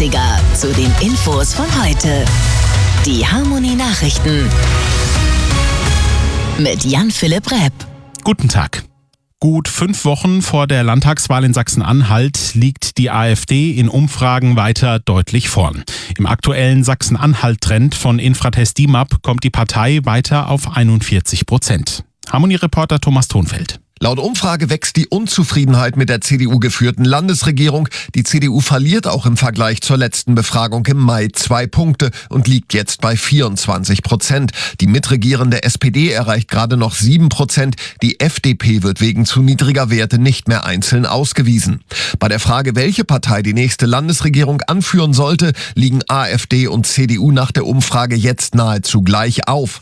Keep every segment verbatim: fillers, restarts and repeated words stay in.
dreißiger zu den Infos von heute. Die Harmony Nachrichten mit Jan-Philipp Repp. Guten Tag. Gut fünf Wochen vor der Landtagswahl in Sachsen-Anhalt liegt die AfD in Umfragen weiter deutlich vorn. Im aktuellen Sachsen-Anhalt-Trend von Infratest D I M A P kommt die Partei weiter auf einundvierzig Prozent. Harmony-Reporter Thomas Thonfeld. Laut Umfrage wächst die Unzufriedenheit mit der C D U-geführten Landesregierung. Die C D U verliert auch im Vergleich zur letzten Befragung im Mai zwei Punkte und liegt jetzt bei vierundzwanzig Prozent. Die mitregierende S P D erreicht gerade noch sieben Prozent. Die F D P wird wegen zu niedriger Werte nicht mehr einzeln ausgewiesen. Bei der Frage, welche Partei die nächste Landesregierung anführen sollte, liegen AfD und C D U nach der Umfrage jetzt nahezu gleich auf.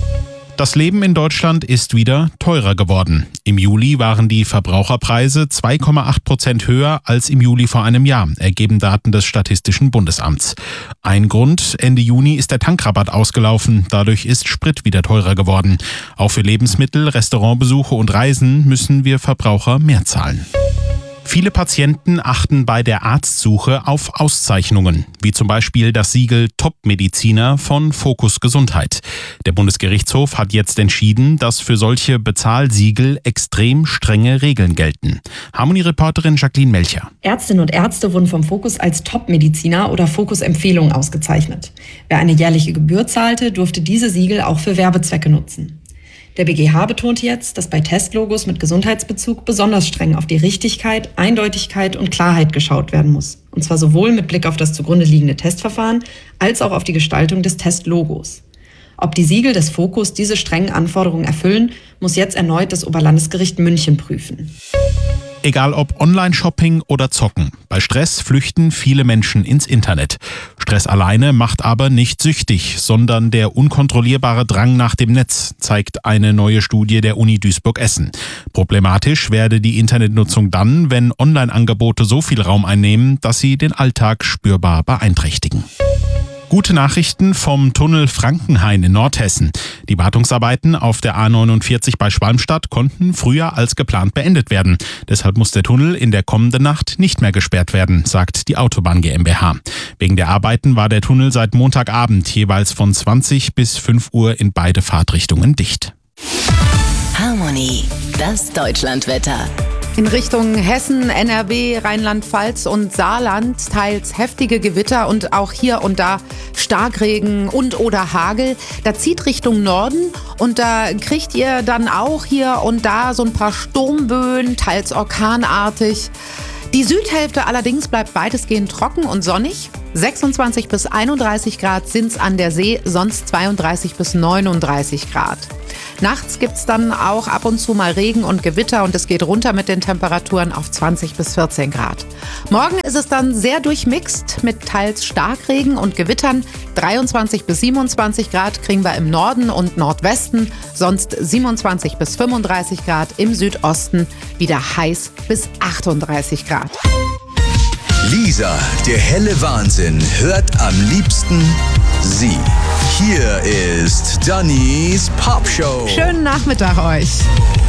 Das Leben in Deutschland ist wieder teurer geworden. Im Juli waren die Verbraucherpreise zwei Komma acht Prozent höher als im Juli vor einem Jahr, ergeben Daten des Statistischen Bundesamts. Ein Grund: Ende Juni ist der Tankrabatt ausgelaufen. Dadurch ist Sprit wieder teurer geworden. Auch für Lebensmittel, Restaurantbesuche und Reisen müssen wir Verbraucher mehr zahlen. Viele Patienten achten bei der Arztsuche auf Auszeichnungen, wie zum Beispiel das Siegel Top-Mediziner von Fokus Gesundheit. Der Bundesgerichtshof hat jetzt entschieden, dass für solche Bezahlsiegel extrem strenge Regeln gelten. Harmony-Reporterin Jacqueline Melcher. Ärztinnen und Ärzte wurden vom Fokus als Top-Mediziner oder Fokus-Empfehlung ausgezeichnet. Wer eine jährliche Gebühr zahlte, durfte diese Siegel auch für Werbezwecke nutzen. Der B G H betonte jetzt, dass bei Testlogos mit Gesundheitsbezug besonders streng auf die Richtigkeit, Eindeutigkeit und Klarheit geschaut werden muss. Und zwar sowohl mit Blick auf das zugrunde liegende Testverfahren als auch auf die Gestaltung des Testlogos. Ob die Siegel des Fokus diese strengen Anforderungen erfüllen, muss jetzt erneut das Oberlandesgericht München prüfen. Egal ob Online-Shopping oder Zocken, bei Stress flüchten viele Menschen ins Internet. Stress alleine macht aber nicht süchtig, sondern der unkontrollierbare Drang nach dem Netz, zeigt eine neue Studie der Uni Duisburg-Essen. Problematisch werde die Internetnutzung dann, wenn Online-Angebote so viel Raum einnehmen, dass sie den Alltag spürbar beeinträchtigen. Gute Nachrichten vom Tunnel Frankenhain in Nordhessen. Die Wartungsarbeiten auf der A neunundvierzig bei Schwalmstadt konnten früher als geplant beendet werden. Deshalb muss der Tunnel in der kommenden Nacht nicht mehr gesperrt werden, sagt die Autobahn GmbH. Wegen der Arbeiten war der Tunnel seit Montagabend jeweils von zwanzig bis fünf Uhr in beide Fahrtrichtungen dicht. Harmony, das Deutschlandwetter. In Richtung Hessen, N R W, Rheinland-Pfalz und Saarland teils heftige Gewitter und auch hier und da Starkregen und oder Hagel. Da zieht Richtung Norden und da kriegt ihr dann auch hier und da so ein paar Sturmböen, teils orkanartig. Die Südhälfte allerdings bleibt weitestgehend trocken und sonnig. sechsundzwanzig bis einunddreißig Grad sind's an der See, sonst zweiunddreißig bis neununddreißig Grad. Nachts gibt's dann auch ab und zu mal Regen und Gewitter und es geht runter mit den Temperaturen auf zwanzig bis vierzehn Grad. Morgen ist es dann sehr durchmixt mit teils Starkregen und Gewittern. dreiundzwanzig bis siebenundzwanzig Grad kriegen wir im Norden und Nordwesten, sonst siebenundzwanzig bis fünfunddreißig Grad im Südosten, wieder heiß bis achtunddreißig Grad. Lisa, der helle Wahnsinn, hört am liebsten sie. Hier ist Dannys Popshow. Schönen Nachmittag euch.